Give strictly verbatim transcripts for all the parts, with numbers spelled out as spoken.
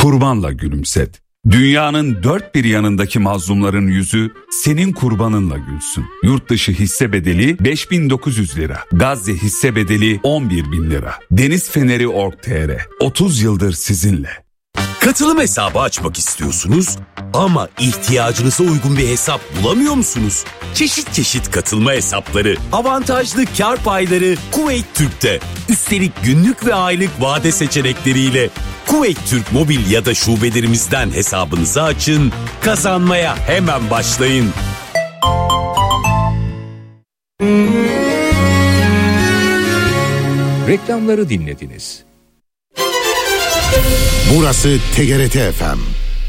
kurbanla gülümset. Dünyanın dört bir yanındaki mazlumların yüzü senin kurbanınla gülsün. Yurt dışı hisse bedeli beş bin dokuz yüz lira. Gazze hisse bedeli on bir bin lira. Deniz Feneri nokta org nokta tr otuz yıldır sizinle. Katılım hesabı açmak istiyorsunuz ama ihtiyacınıza uygun bir hesap bulamıyor musunuz? Çeşit çeşit katılma hesapları, avantajlı kar payları Kuveyt Türk'te. Üstelik günlük ve aylık vade seçenekleriyle Kuveyt Türk mobil ya da şubelerimizden hesabınızı açın, kazanmaya hemen başlayın. Reklamları dinlediniz. Burası T G R T F M.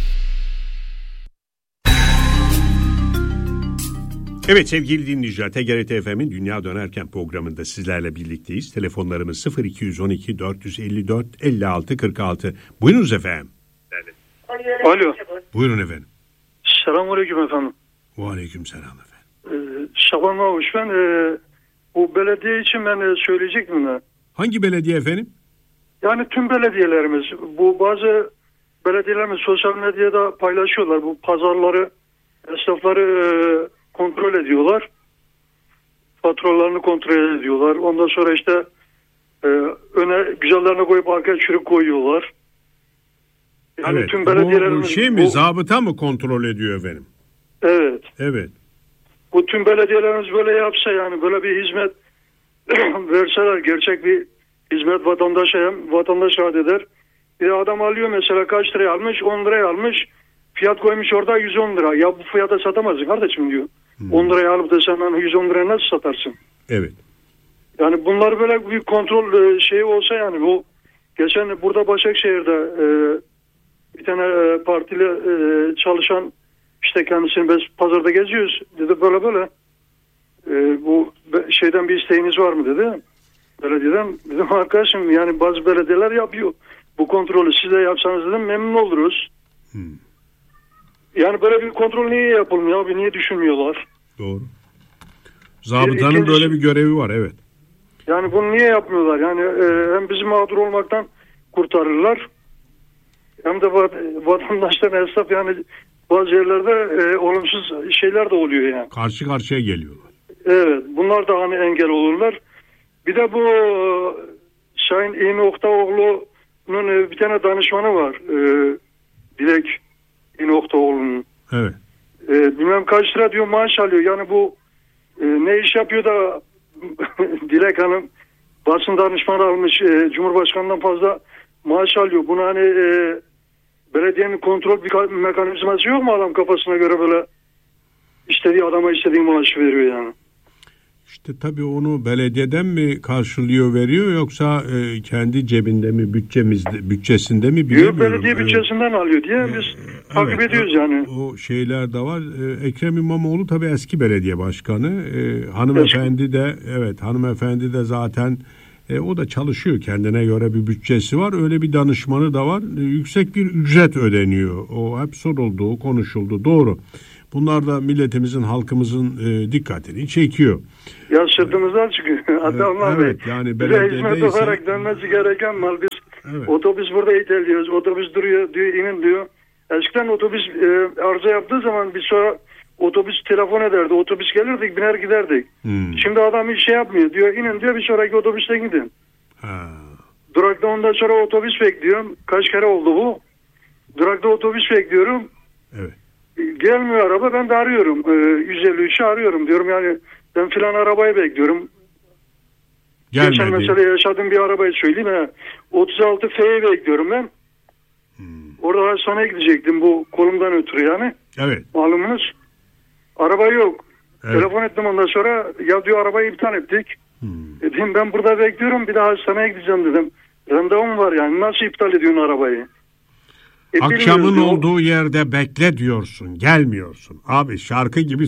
Evet sevgili dinleyiciler, T G R T F M'in Dünya Dönerken programında sizlerle birlikteyiz. Telefonlarımız sıfır iki on iki dört yüz elli dört elli altı kırk altı. Buyurunuz efendim. Alo. Buyurun efendim. Selamünaleyküm efendim. Aleyküm selam efendim. Ee, Şaban Mavuş ben. E, bu belediye için ben e, söyleyecektim de. Hangi belediye efendim? Yani tüm belediyelerimiz, bu bazı belediyelerimiz sosyal medyada paylaşıyorlar. Bu pazarları, esnafları e, kontrol ediyorlar. Faturalarını kontrol ediyorlar. Ondan sonra işte e, öne güzellerine koyup arkaya çürük koyuyorlar. Yani evet. Tüm belediyelerimiz... Bu şey mi, bu, zabıta mı kontrol ediyor efendim? Evet. Evet. Bu tüm belediyelerimiz böyle yapsa, yani böyle bir hizmet verseler, gerçek bir hizmet vatandaşa, vatandaş rahat eder. Bir adam alıyor mesela, kaç liraya almış? on liraya almış. Fiyat koymuş orada yüz on lira. Ya bu fiyata satamazsın kardeşim diyor. Hmm. on liraya alıp da sen yüz on liraya nasıl satarsın? Evet. Yani bunlar böyle bir kontrol şeyi olsa, yani bu geçen burada Başakşehir'de e, bir tane e, partili e, çalışan, işte kendisini biz pazarda geziyoruz dedi, böyle böyle e, bu şeyden bir isteğiniz var mı dedi. Belediyeden. Dedim arkadaşım, yani bazı belediyeler yapıyor bu kontrolü, siz de yapsanız dedim memnun oluruz. Hmm. Yani böyle bir kontrol niye yapılmıyor abi, niye düşünmüyorlar? Doğru. Zabıtanın İkinci, böyle bir görevi var, evet. Yani bunu niye yapmıyorlar? Yani e, hem bizi mağdur olmaktan kurtarırlar, hem de vatandaşların, esnaf, yani bazı yerlerde e, olumsuz şeyler de oluyor yani. Karşı karşıya geliyorlar. Evet, bunlar da hani engel olurlar. Bir de bu Sayın İğne Oktaoğlu'nun bir tane danışmanı var. E, Dilek İğne Oktaoğlu'nun. Evet. E, bilmem kaç lira diyor maaş alıyor. Yani bu e, ne iş yapıyor da Dilek Hanım basın danışmanı almış. E, Cumhurbaşkanı'ndan fazla maaş alıyor. Bunu hani e, belediyenin kontrol bir mekanizması yok mu, adam kafasına göre böyle istediği adama istediği maaşı veriyor yani. İşte tabii onu belediyeden mi karşılıyor, veriyor, yoksa e, kendi cebinde mi, bütçemizde, bütçesinde mi bilmiyorum. Yok, belediye bütçesinden evet. alıyor diye biz ee, takip evet, ediyoruz yani. O şeyler de var. Ee, Ekrem İmamoğlu tabii eski belediye başkanı. Ee, hanımefendi eski. de evet hanımefendi de zaten e, o da çalışıyor, kendine göre bir bütçesi var. Öyle bir danışmanı da var. E, yüksek bir ücret ödeniyor. O hep soruldu, konuşuldu. Doğru. Bunlar da milletimizin, halkımızın e, dikkatini çekiyor. Ya sırtımızdan çıkıyor. Adamlar evet, Bey. yani bize hizmet olarak dönmesi gereken mal. Biz evet. Otobüs burada iteliyoruz. Otobüs duruyor, diyor, inin diyor. Eskiden otobüs e, arıza yaptığı zaman biz sonra otobüs telefon ederdi. Otobüs gelirdik, biner giderdik. Hmm. Şimdi adam hiç şey yapmıyor. Diyor inin diyor, bir sonraki otobüste gidin. Ha. Durakta ondan sonra otobüs bekliyorum. Kaç kere oldu bu? Durakta otobüs bekliyorum. Evet. Gelmiyor araba, ben de arıyorum. Ee, yüz elli üçü arıyorum, diyorum yani ben filan arabayı bekliyorum. Gelmedi. Geçen mesela yaşadığım bir arabayı söyleyeyim. He. otuz altı F'yi bekliyorum ben. Hmm. Orada hastaneye gidecektim bu kolumdan ötürü yani. Evet. Malumunuz. Araba yok. Evet. Telefon ettim ondan sonra, ya diyor arabayı iptal ettik. Hmm. Dedim ben burada bekliyorum, bir daha hastaneye gideceğim dedim. Randevum var yani, nasıl iptal ediyorsun arabayı? E, Akşamın olduğu yerde bekle diyorsun, gelmiyorsun. Abi şarkı gibi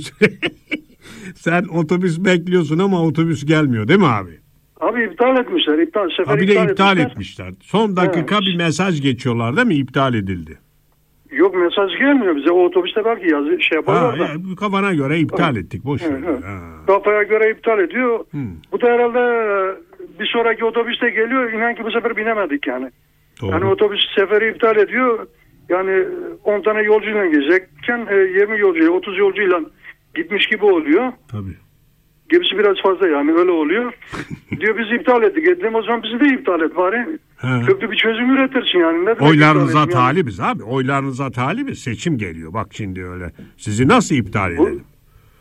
sen otobüs bekliyorsun ama otobüs gelmiyor değil mi abi? Abi iptal etmişler. İptal, sefer abi iptal de iptal etmişler. etmişler. Son dakika evet. bir mesaj geçiyorlar değil mi? İptal edildi. Yok, mesaj gelmiyor bize. O otobüste belki yazı şey yaparlar da. Ya, kafana göre iptal evet. ettik. Boş evet, ver. Evet. Kafaya göre iptal ediyor. Hmm. Bu da herhalde bir sonraki otobüste geliyor. İnan ki bu sefer binemedik yani. Doğru. Yani otobüs seferi iptal ediyor. Yani on tane yolcuyla gidecekken yirmi yolcuyla otuz yolcuyla gitmiş gibi oluyor. Tabii. Gibisi biraz fazla yani öyle oluyor. Diyor biz iptal ettik. Dedim o zaman bizi de iptal et bari. He. Köklü bir çözüm üretirsin yani. Ne Oylarınıza talibiz yani. abi. Oylarınıza talibiz. Seçim geliyor. Bak şimdi öyle. Sizi nasıl iptal Bu, edelim?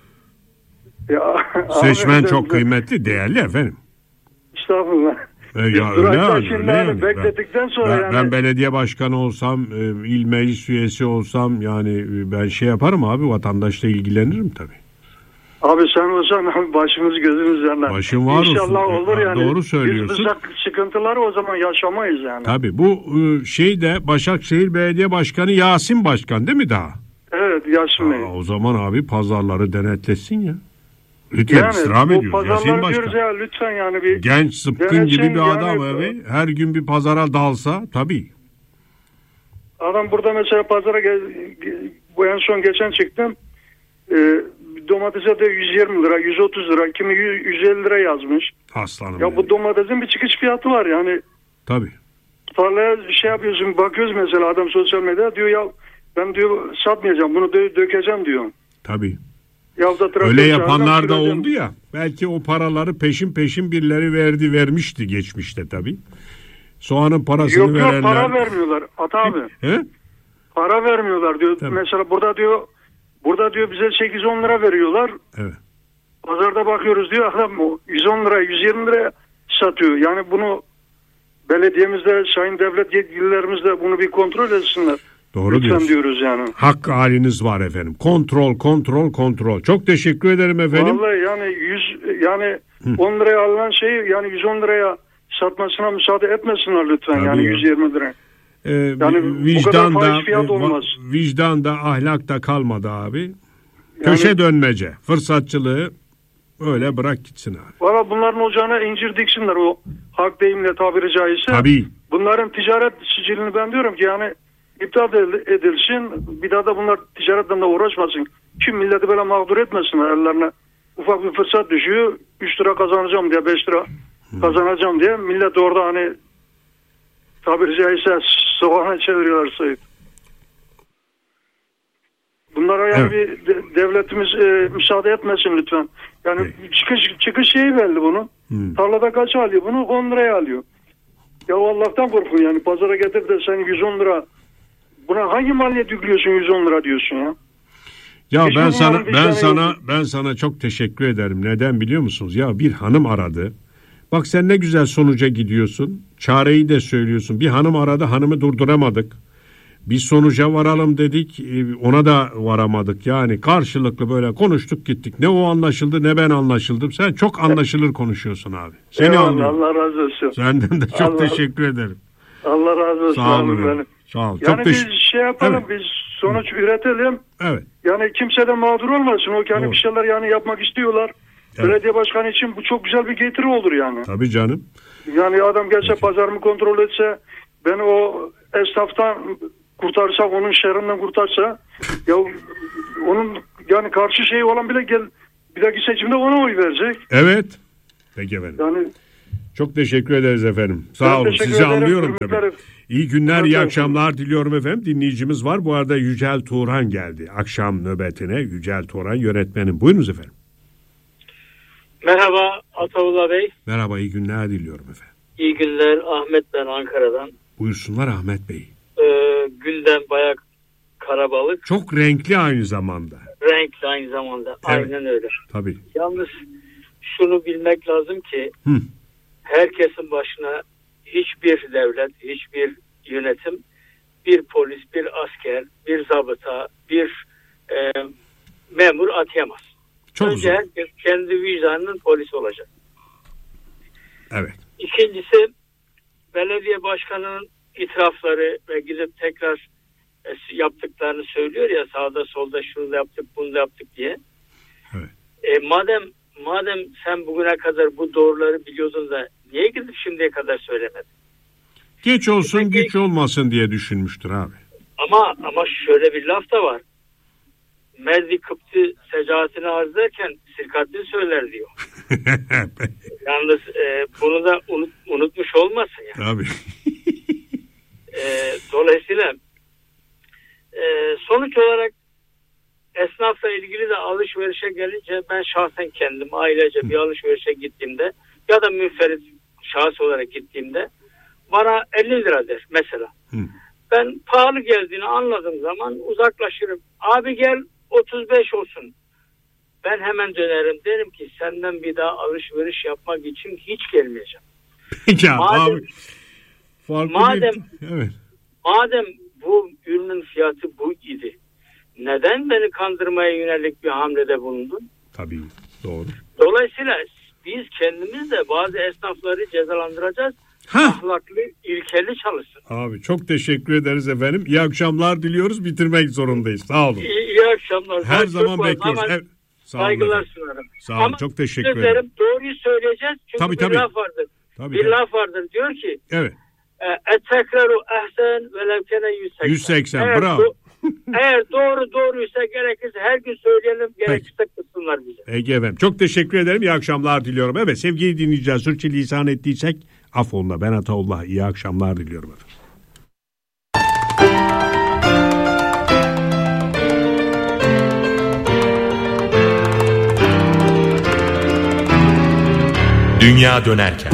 ya, Seçmen abi, çok de, kıymetli, değerli efendim. Estağfurullah. E ya öyle yani, şimdi öyle yani. bekledikten sonra ben, yani. ben belediye başkanı olsam, e, il meclis üyesi olsam yani e, ben şey yaparım abi, vatandaşla ilgilenirim tabii. Abi sen olsan abi başımız gözümüz yanlar. Başım var olsun. İnşallah olur yani. Doğru söylüyorsun. Biz bu sıkıntıları o zaman yaşamayız yani. Tabii bu e, şeyde Başakşehir Belediye Başkanı Yasin Başkan değil mi daha? Evet Yasin Bey. Aa, o zaman abi pazarları denetlesin ya. Lütfen yani, istirham ediyoruz. Yasin Başkan. Ya, lütfen yani bir genç zıpkın gibi bir adam yani, abi. Her gün bir pazara dalsa tabii. Adam burada mesela pazara gel, bu en son geçen çıktım. E, domatese de yüz yirmi lira, yüz otuz lira, kimi yüz elli lira yazmış. Aslanım. Ya yani. bu domatesin bir çıkış fiyatı var yani. Tabii. Tarlaya şey yapıyorsun, bakıyoruz mesela adam sosyal medyada diyor ya ben diyor satmayacağım, bunu dö- dökeceğim diyor. Tabii. Ya da öyle yapanlar da oldu ya. Belki o paraları peşin peşin birileri verdi vermişti geçmişte tabii. Soğanın parasını yok, verenler. Yok para vermiyorlar Ata abi. He? Para vermiyorlar diyor. Tabii. Mesela burada diyor burada diyor bize sekiz on lira veriyorlar. Evet. Pazarda bakıyoruz diyor adam yüz on lira yüz yirmi liraya satıyor. Yani bunu belediyemizde sayın devlet yetkililerimiz de bunu bir kontrol etsinler. Doğru lütfen diyorsun. diyoruz yani. Hak haliniz var efendim. Kontrol, kontrol, kontrol. Çok teşekkür ederim efendim. Vallahi yani yüz yani Hı. on liraya alınan şeyi yani yüz on liraya satmasına müsaade etmesinler lütfen. Tabii yani ya. yüz yirmi lira. Ee, yani vicdan da olmaz. vicdan da ahlak da kalmadı abi. Yani, köşe dönmece, fırsatçılığı öyle bırak gitsin abi. Valla bunların ocağına incir diksinler o hak deyimle tabiri caizse. Tabii. Bunların ticaret sicilini ben diyorum ki yani iptal edilsin. Bir daha da bunlar ticaretten de uğraşmasın. Kim milleti böyle mağdur etmesinler ellerine. Ufak bir fırsat düşüyor. üç lira kazanacağım diye beş lira hmm. kazanacağım diye millet orada hani tabiri caizse soğana çeviriyorlar sayıp. Bunlara yani evet. bir de, devletimiz e, müsaade etmesin lütfen. Yani evet. çıkış çıkış şeyi belli bunun. Hmm. Tarlada kaç alıyor bunu? on liraya alıyor. Ya Allah'tan korkun yani pazara getir de sen yüz on lira buna hangi maliyet yüklüyorsun yüz on lira diyorsun ya? Ya Hiç ben sana ben sana yok. ben sana çok teşekkür ederim. Neden biliyor musunuz? Ya bir hanım aradı. Bak sen ne güzel sonuca gidiyorsun. Çareyi de söylüyorsun. Bir hanım aradı, hanımı durduramadık. Bir sonuca varalım dedik, ona da varamadık. Yani karşılıklı böyle konuştuk gittik. Ne o anlaşıldı ne ben anlaşıldım. Sen çok anlaşılır konuşuyorsun abi. Seni anlıyorum. Allah razı olsun. Senden de çok Allah, teşekkür ederim. Allah razı olsun. Sağ olun. Benim. Sağ ol. Yani çok biz şey yapalım, evet. biz sonuç üretelim. Evet. Yani kimse de mağdur olmasın. O yani bir şeyler yani yapmak istiyorlar. Evet. Belediye başkanı için bu çok güzel bir getiri olur yani. Tabii canım. Yani adam gelse Peki. pazarımı kontrol etse, beni o esnaftan kurtarsa, onun şerrinden kurtarsa, ya onun yani karşı şeyi olan bile gel bir dahaki seçimde ona oy verecek. Evet. Peki efendim. Yani çok teşekkür ederiz efendim. Sağ olun. Sizi ederim. Anlıyorum tabii. İyi günler, iyi akşamlar diliyorum efendim. Dinleyicimiz var. Bu arada Yücel Turan geldi. Akşam nöbetine Yücel Turan yönetmenim. Buyurunuz efendim. Merhaba Ataullah Bey. Merhaba, iyi günler diliyorum efendim. İyi günler, Ahmet ben Ankara'dan. Buyursunlar Ahmet Bey. Ee, gündem bayağı karabalık. Çok renkli aynı zamanda. Renkli aynı zamanda. Evet. Aynen öyle. Tabii. Yalnız şunu bilmek lazım ki Hı. herkesin başına hiçbir devlet, hiçbir yönetim, bir polis, bir asker, bir zabıta, bir e, memur atayamaz. Çok Önce zor. herkes kendi vicdanının polisi olacak. Evet. İkincisi belediye başkanının itirafları ve gidip tekrar e, yaptıklarını söylüyor ya sağda solda şunu da yaptık bunu da yaptık diye. Evet. E, madem madem sen bugüne kadar bu doğruları biliyordun da niye gidip şimdiye kadar söylemedin? Geç olsun Peki, güç olmasın diye düşünmüştür abi. Ama ama şöyle bir laf da var. Merdi Kıptı secaatini arz ederken Sirkattin söyler diyor. Yalnız e, bunu da unut, unutmuş olmasın yani. Tabii. e, dolayısıyla sonuç olarak esnafla ilgili de alışverişe gelince ben şahsen kendim ailece bir alışverişe gittiğimde ya da münferit şahıs olarak gittiğimde bana elli lira der mesela. Hı. Ben pahalı geldiğini anladığım zaman uzaklaşırım. Abi gel otuz beş olsun. Ben hemen dönerim, derim ki senden bir daha alışveriş yapmak için hiç gelmeyeceğim. Ya madem, abi. Madem, bir... evet. madem bu ürünün fiyatı bu idi, neden beni kandırmaya yönelik bir hamlede bulundun? Tabii, doğru. Dolayısıyla biz kendimiz de bazı esnafları cezalandıracağız. Heh. Ahlaklı, ilkeli çalışsın. Abi çok teşekkür ederiz efendim. İyi akşamlar diliyoruz. Bitirmek zorundayız. Sağ olun. İyi, iyi akşamlar. Her ben zaman bekliyoruz. Evet. Sağ olun. Saygılar sunarım. Sağ olun. Ama çok teşekkür ederim. ederim. Doğruyu söyleyeceğiz. Çünkü tabii, bir tabii. laf vardır. Tabii, bir tabii. laf vardır. Diyor ki evet. Et-tekraru ehsen ve levkene yüz seksen. yüz seksen eğer bravo. Do- eğer doğru doğruysa gerekirse her gün söyleyelim, gerekirse kısımlar bize. Peki efendim. Çok teşekkür ederim. İyi akşamlar diliyorum. Evet sevgili dinleyiciler, sürçülisan ettiysek affola. Ben Ataullah. İyi akşamlar diliyorum efendim. Dünya dönerken.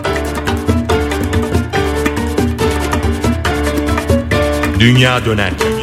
Dünya dönerken.